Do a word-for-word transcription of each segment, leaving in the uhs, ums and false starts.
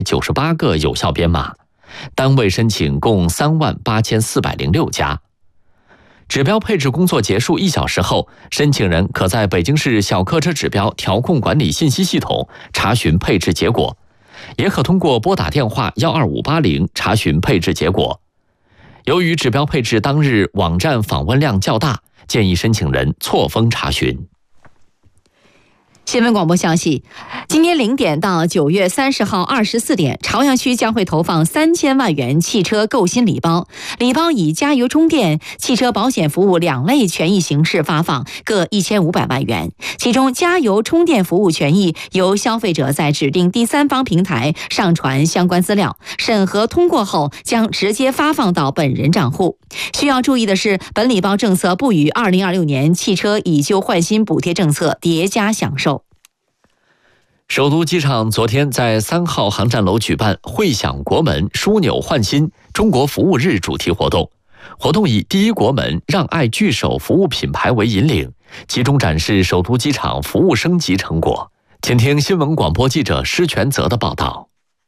九十八个有效编码，单位申请共三万八千四百零六家。指标配置工作结束一小时后，申请人可在北京市小客车指标调控管理信息系统查询配置结果，也可通过拨打电话一二五八零查询配置结果。由于指标配置当日网站访问量较大，建议申请人错峰查询。 新闻广播消息，今天零点到九月三十号二十四点，朝阳区将会投放三千万元汽车购新礼包，礼包以加油充电、汽车保险服务两类权益形式发放，各一千五百万元。其中，加油充电服务权益由消费者在指定第三方平台上传相关资料，审核通过后将直接发放到本人账户。需要注意的是，本礼包政策不与二零二六年汽车以旧换新补贴政策叠加享受。 首都机场昨天在三号航站楼举办会享国门枢纽焕新中国服务日主题活动，活动以第一国门让爱聚首服务品牌为引领，集中展示首都机场服务升级成果。请听新闻广播记者施全泽的报道。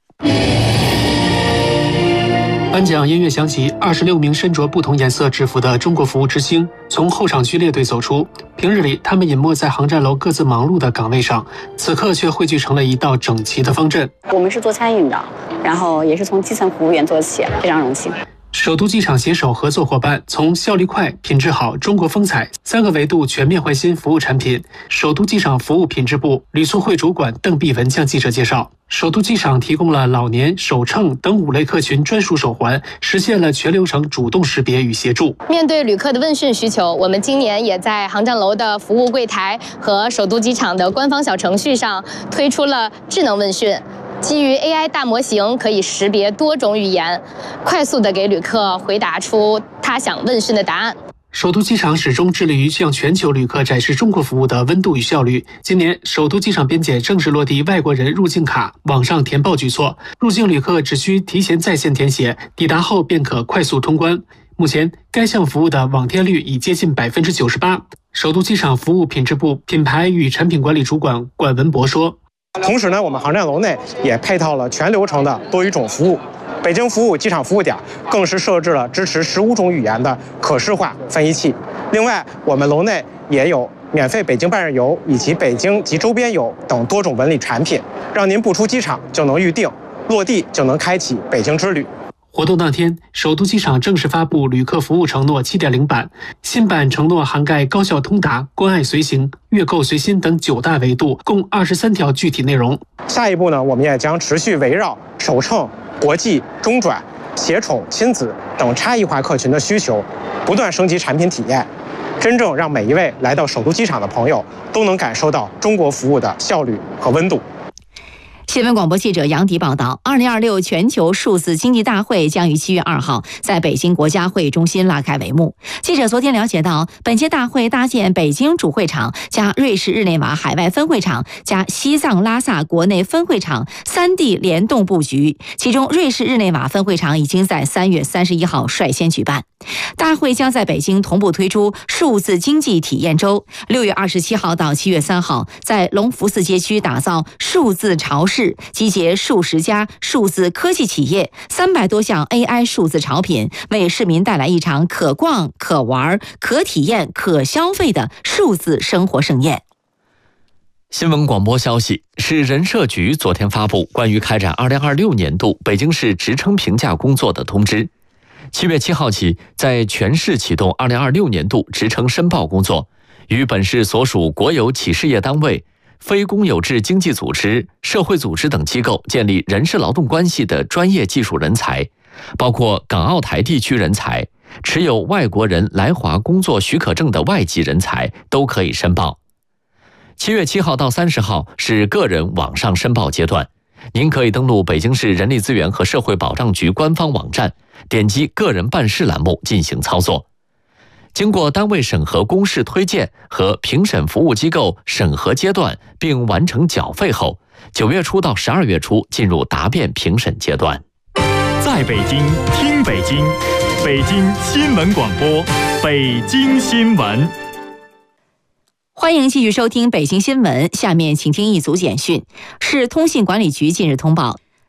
颁奖音乐响起，二十六名身着不同颜色制服的中国服务之星从候场区列队走出。平日里，他们隐没在航站楼各自忙碌的岗位上，此刻却汇聚成了一道整齐的方阵。 我们是做餐饮的，然后也是从基层服务员做起，非常荣幸。 首都机场携手合作伙伴，从效率快、品质好、中国风采三个维度全面换新服务产品。首都机场服务品质部旅促会主管邓碧文向记者介绍，首都机场提供了老年、手乘等五类客群专属手环，实现了全流程主动识别与协助。 面对旅客的问讯需求，我们今年也在航站楼的服务柜台和首都机场的官方小程序上推出了智能问讯。基于 A I 大模型可以识别多种语言，快速地给旅客回答出他想问讯的答案。 首都机场始终致力于向全球旅客展示中国服务的温度与效率。今年，首都机场边检正式落地外国人入境卡网上填报举措，入境旅客只需提前在线填写，抵达后便可快速通关。目前，该项服务的网填率已接近百分之九十八。首都机场服务品质部品牌与产品管理主管管文博说。 同时呢，我们航站楼内也配套了全流程的多语种服务，北京服务机场服务点更是设置了支持十五种语言的可视化翻译器。另外，我们楼内也有免费北京半日游以及北京及周边游等多种文旅产品，让您不出机场就能预定，落地就能开启北京之旅。 活动当天，首都机场正式发布旅客服务承诺 七点零 版，新版承诺涵盖高效通达、关爱随行、悦购随心等九大维度，共二十三条具体内容。 下一步呢，我们也将持续围绕首乘、国际、中转、携宠、亲子等差异化客群的需求，不断升级产品体验，真正让每一位来到首都机场的朋友都能感受到中国服务的效率和温度。 新闻广播记者杨迪报道，二零二六全球数字经济大会将于七月二号在北京国家会议中心拉开帷幕。记者昨天了解到，本届大会搭建北京主会场加瑞士日内瓦海外分会场加西藏拉萨国内分会场三地联动布局，其中瑞士日内瓦分会场已经在三月三十一号率先举办。大会将在北京同步推出数字经济体验周，六月二十七号到七月三号，在隆福寺街区打造数字潮市，集结数十家数字科技企业、三百多项 A I 数字潮品，为市民带来一场可逛、可玩、可体验、可消费的数字生活盛宴。 新闻广播消息，市人社局昨天发布关于开展二零二六年度北京市职称评价工作的通知。七月七号起，在全市启动二零二六年度职称申报工作，与本市所属国有企事业单位、非公有制经济组织、社会组织等机构建立人事劳动关系的专业技术人才，包括港澳台地区人才、持有外国人来华工作许可证的外籍人才都可以申报。七月七号到三十号是个人网上申报阶段，您可以登录北京市人力资源和社会保障局官方网站，点击个人办事栏目进行操作。经过单位审核公示推荐和评审服务机构审核阶段并完成缴费后，九月初到十二月初进入答辩评审阶段。 在北京听北京，北京新闻广播，北京新闻。 欢迎继续收听北京新闻，下面请听一组简讯。市通信管理局近日通报，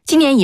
今年以